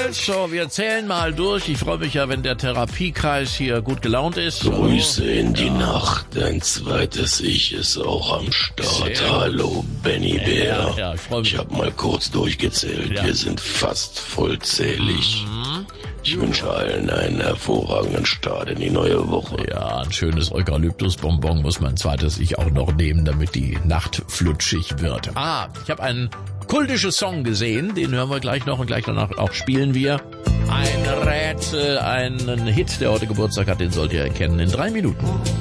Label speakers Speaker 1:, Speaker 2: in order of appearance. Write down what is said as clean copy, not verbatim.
Speaker 1: Also, wir zählen mal durch. Ich freue mich ja, wenn der Therapiekreis hier gut gelaunt ist.
Speaker 2: Grüße in die Nacht, dein zweites Ich ist auch am Start.
Speaker 1: Sehr
Speaker 2: Hallo, Benny Bär.
Speaker 1: Ja, ich freue mich.
Speaker 2: Ich habe mal kurz durchgezählt.
Speaker 1: Ja.
Speaker 2: Wir sind fast vollzählig. Ich wünsche allen einen hervorragenden Start in die neue Woche.
Speaker 1: Ja, ein schönes Eukalyptusbonbon muss mein zweites Ich auch noch nehmen, damit die Nacht flutschig wird. Ich habe einen kultischen Song gesehen, den hören wir gleich noch und gleich danach auch spielen wir. Ein Rätsel, einen Hit, der heute Geburtstag hat, den sollt ihr erkennen in 3 Minuten.